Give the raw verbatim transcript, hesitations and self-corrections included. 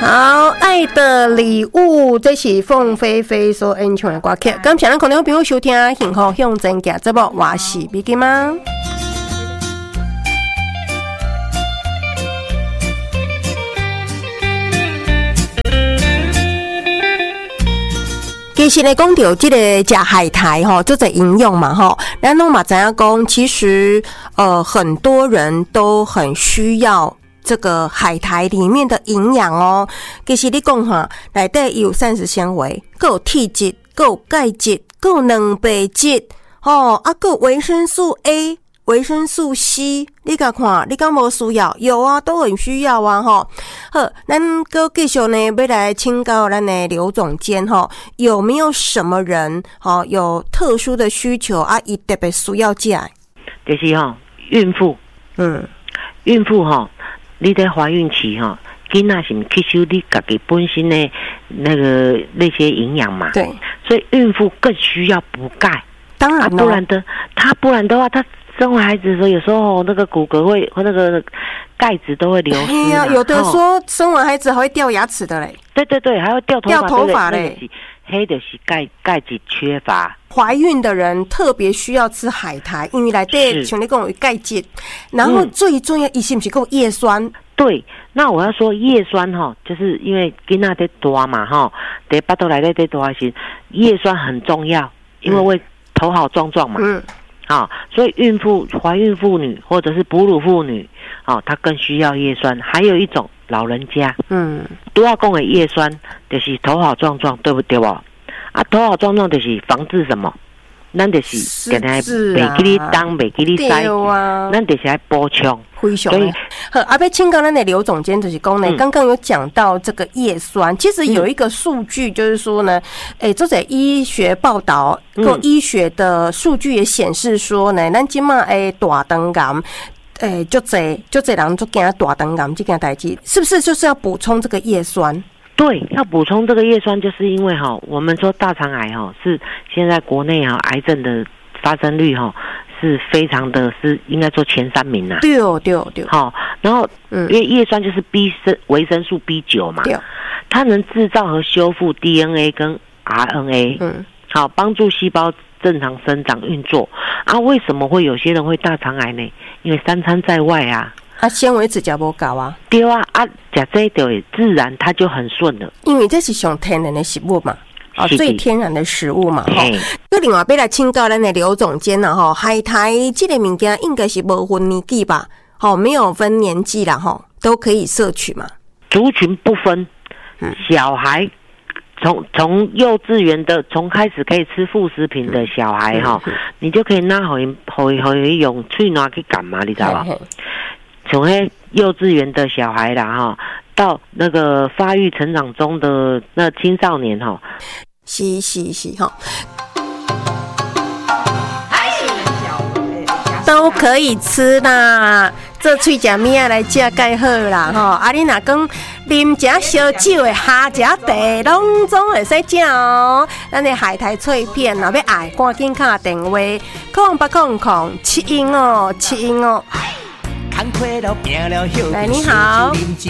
好，爱的礼物，这是凤飞飞所演唱的歌曲。感谢咱可能朋友收听《幸福向前行》节目，我是美金妈。其实呢，讲到这个吃海苔吼，做在营养嘛吼，咱拢嘛知影讲，其实呃很多人都很需要这个海苔里面的营养哦。其实你讲哈，内底有膳食纤维，还有铁质，还有钙质，还有蛋白质，吼啊，还有维生素 A。维生素 C， 你甲看，你敢无需要？有啊，都很需要啊，吼。好，咱搁继续呢，要来请教咱的刘总监吼，有没有什么人吼有特殊的需求啊？伊特别需要吃？ 就是吼，孕妇，嗯，孕妇吼，你在怀孕期吼，囡仔是吸收你自己本身的那个那些营养嘛？ 对， 所以孕妇更需要补钙。 当然、哦啊， 不然的，她不然的话，她。生完孩子的时候，有时候那个骨骼会和那个钙质都会流失、啊。哎呀， 有的说生完孩子还会掉牙齿的嘞。 对对对，还会掉头发。 掉头发嘞， 黑的是钙钙质缺乏。 怀孕的人特别需要吃海苔，因为来对像你讲有钙质，然后最重要，伊是不是够叶酸？ 对，那我要说叶酸哈，就是因为囡仔在大嘛哈，在巴肚内底在大时，叶酸很重要，因为会头好壮壮嘛。嗯。好、哦，所以孕妇、怀孕妇女或者是哺乳妇女，哦，她更需要叶酸。还有一种老人家，嗯，都要讲的叶酸，就是头好壮壮，对不对吧？啊，头好壮壮就是防治什么？咱就是给他袂记你当，袂记你塞，咱就是来补充。 非常的好，阿要请教咱的刘总监就是讲呢，刚刚有讲到这个叶酸，其实有一个数据就是说呢，诶、欸，这在医学报道、跟医学的数据也显示说呢，咱今嘛诶大肠癌。诶，就这就这人就惊大肠癌这件代志，是不是就是要补充这个叶酸？ 对，要补充这个叶酸，就是因为哈，我们说大肠癌哈是现在国内哈癌症的发生率哈是非常的，是应该说前三名呐。 对哦，对哦，对。 好，然后嗯，因为叶酸就是 B 生维生素 B 九 嘛，对，它能制造和修复 D N A 跟 R N A， 嗯，好，帮助细胞正常生长运作。啊，为什么会有些人会大肠癌呢？因为三餐在外啊。 啊，纤维质食无够啊， 对啊，啊，食这就自然它就很顺了， 因为这是上天然的食物嘛，哦，最天然的食物嘛，吼。那另外要来请教咱的刘总监啦，吼，海苔这个物件应该是无分年纪吧，吼，没有分年纪啦，吼，都可以摄取嘛， 族群不分，嗯、小孩从从幼稚园的从开始可以吃副食品的小孩哈、嗯，你就可以拿回回回用嘴拿去干嘛，你知道吧？从那幼稚园的小孩啦哈，到那个发育成长中的那青少年哈， 是是是哈，都可以吃啦。做喙食物仔来食介好啦吼，啊你若讲啉食烧酒的虾食茶，拢总会使食哦。咱的海苔脆片，若要爱，赶紧打电话，空八空空七英哦，七英哦。来，你好。